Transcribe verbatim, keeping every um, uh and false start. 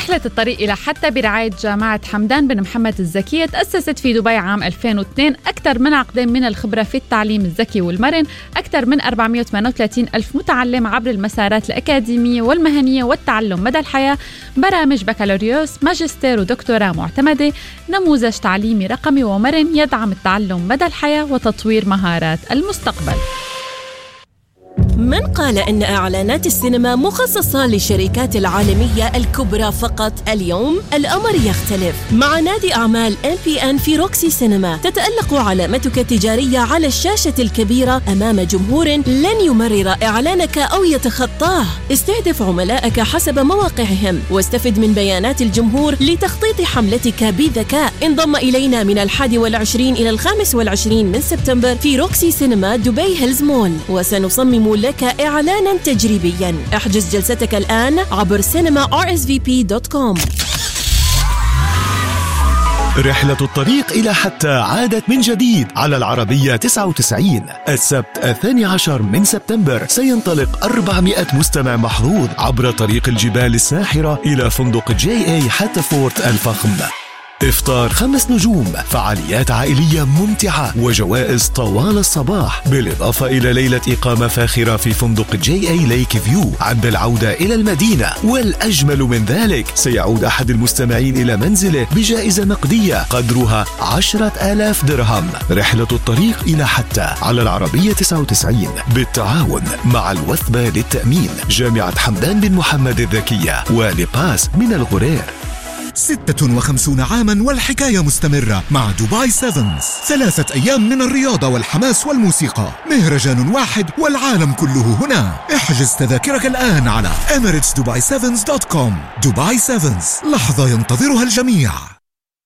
رحلة الطريق إلى حتى برعاية جامعة حمدان بن محمد الذكية تأسست في دبي عام ألفين واثنين. أكثر من عقدين من الخبرة في التعليم الذكي والمرن، أكثر من أربعمائة وثمانية وثلاثين ألف متعلم عبر المسارات الأكاديمية والمهنية والتعلم مدى الحياة، برامج بكالوريوس، ماجستير ودكتوراه معتمدة، نموذج تعليمي رقمي ومرن يدعم التعلم مدى الحياة وتطوير مهارات المستقبل. من قال إن إعلانات السينما مخصصة للشركات العالمية الكبرى فقط؟ اليوم الأمر يختلف. مع نادي أعمال إم بي إن في روكسي سينما تتألق علامتك التجارية على الشاشة الكبيرة أمام جمهور لن يمرر إعلانك أو يتخطاه. استهدف عملائك حسب مواقعهم واستفد من بيانات الجمهور لتخطيط حملتك بذكاء. انضم إلينا من الحادي والعشرين إلى الخامس والعشرين من سبتمبر في روكسي سينما دبي هيلز مول، وسنصمم لك إعلانا تجريبيا. احجز جلستك الآن عبر سينما آر إس في بي دوت كوم. رحلة الطريق إلى حتى عادت من جديد على العربية تسعة وتسعين. السبت الثاني عشر من سبتمبر سينطلق أربعمائة مستمع محظوظ عبر طريق الجبال الساحرة إلى فندق جي اي حتى فورت الفخم. إفطار خمس نجوم، فعاليات عائلية ممتعة وجوائز طوال الصباح، بالإضافة إلى ليلة إقامة فاخرة في فندق جي اي ليك فيو عند العودة إلى المدينة. والأجمل من ذلك سيعود أحد المستمعين إلى منزله بجائزة نقدية قدرها عشرة آلاف درهم. رحلة الطريق إلى حتى على العربية تسعة وتسعين بالتعاون مع الوثبة للتأمين، جامعة حمدان بن محمد الذكية، ولباس من الغرير. ستة وخمسون عاما والحكاية مستمرة مع دبي سيفنز. ثلاثة أيام من الرياضة والحماس والموسيقى، مهرجان واحد والعالم كله هنا. احجز تذاكرك الآن على إميريتس دبي سيفنز دوت كوم. دبي سيفنز، لحظة ينتظرها الجميع.